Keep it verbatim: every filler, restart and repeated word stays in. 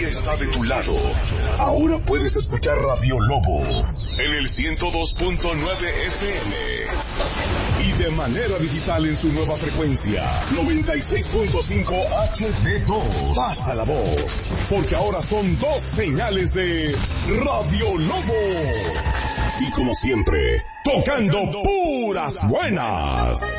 vida está de tu lado. Ahora puedes escuchar Radio Lobo en el ciento dos punto nueve F M y de manera digital en su nueva frecuencia noventa y seis punto cinco H D dos. Pasa la voz, porque ahora son dos señales de Radio Lobo. Y como siempre, tocando puras buenas.